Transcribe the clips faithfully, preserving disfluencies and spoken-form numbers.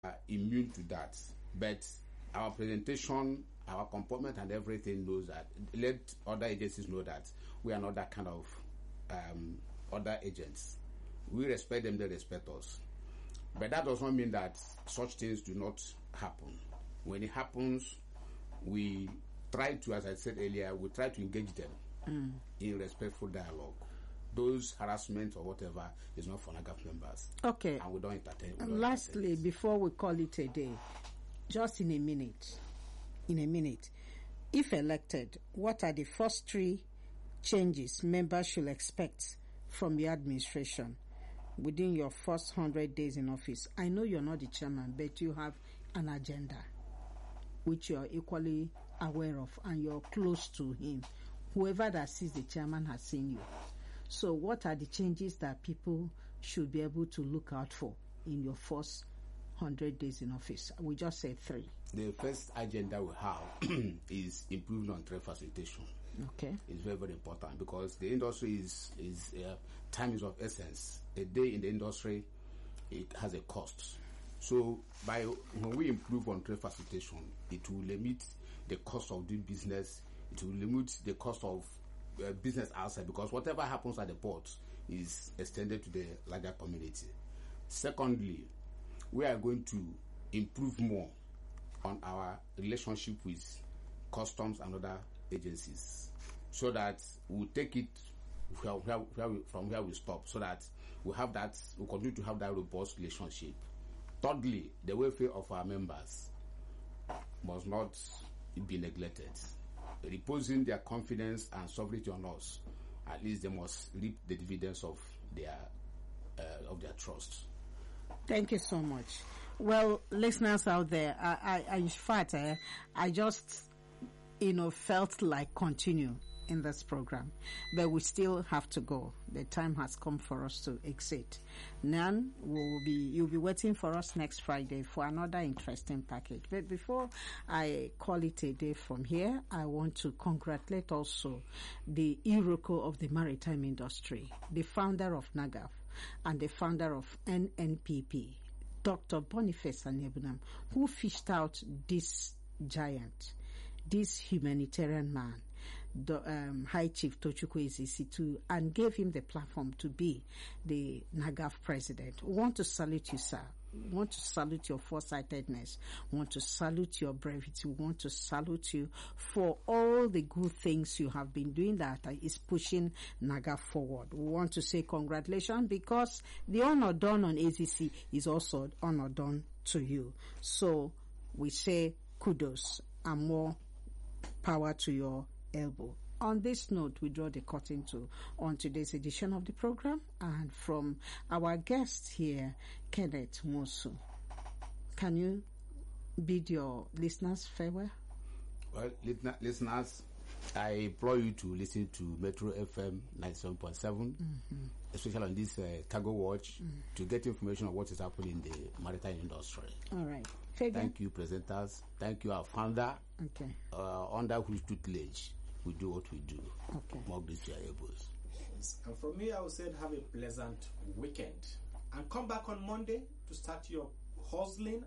uh, immune to that. But our presentation, our comportment and everything knows that. Let other agencies know that we are not that kind of um, other agents. We respect them, they respect us. But that does not mean that such things do not happen. When it happens, we try to, as I said earlier, we try to engage them mm. in respectful dialogue. Those harassment or whatever is not for NAGAF members. Okay. And we don't entertain. We don't Lastly, entertain before we call it a day, just in a minute, in a minute, if elected, what are the first three changes members should expect from your administration within your first hundred days in office? I know you're not the chairman, but you have an agenda which you're equally aware of and you're close to him. Whoever that sees the chairman has seen you. So what are the changes that people should be able to look out for in your first hundred days in office? We just said three. The first agenda we have is improvement on trade facilitation. Okay. It's very, very important because the industry is, is uh, time is of essence. A day in the industry, it has a cost. So by when we improve on trade facilitation, it will limit the cost of doing business. It will limit the cost of uh, business outside because whatever happens at the port is extended to the larger community. Secondly, we are going to improve more on our relationship with customs and other agencies so that we'll take it where, where, where we, from where we stop so that we have that, we continue to have that robust relationship. Thirdly, the welfare of our members must not be neglected. Reposing their confidence and sovereignty on us, at least they must reap the dividends of their uh, of their trust. Thank you so much. Well, listeners out there, I, I, in fact, uh, I just, you know, felt like continue in this program, but we still have to go. The time has come for us to exit. Nan will be, you'll be waiting for us next Friday for another interesting package. But before I call it a day from here, I want to congratulate also the Iroko of the maritime industry, the founder of NAGAF and the founder of N N P P, Doctor Boniface Anebunam, who fished out this giant, this humanitarian man, the um, High Chief Tochukwu Ezisitu, and gave him the platform to be the NAGAF president. We want to salute you, sir. We want to salute your foresightedness. We want to salute your brevity. We want to salute you for all the good things you have been doing that is pushing NAGAF forward. We want to say congratulations because the honor done on A Z C is also honor done to you. So we say kudos and more power to your elbow. On this note, we draw the curtain to on today's edition of the program, and from our guest here, Kenneth Mosu. Can you bid your listeners farewell? Well, listeners, I implore you to listen to Metro F M ninety-seven point seven, mm-hmm. especially on this uh, Cargo Watch, mm-hmm. to get information on what is happening in the maritime industry. All right. Fabian? Thank you, presenters. Thank you, our founder. Okay. Uh, under whose tutelage we do what we do. Okay. More grace to your elbows. Yes. And from me, I would say have a pleasant weekend. And come back on Monday to start your hustling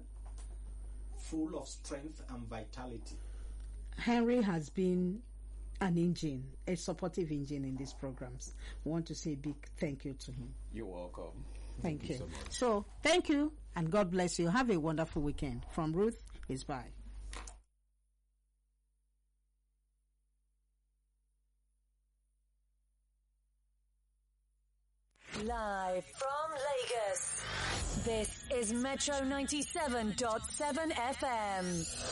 full of strength and vitality. Henry has been an engine, a supportive engine in these programs. We want to say a big thank you to him. You're welcome. Thank, thank you. you so much. So, thank you and God bless you. Have a wonderful weekend. From Ruth is bye. Live from Lagos, this is Metro ninety-seven point seven F M.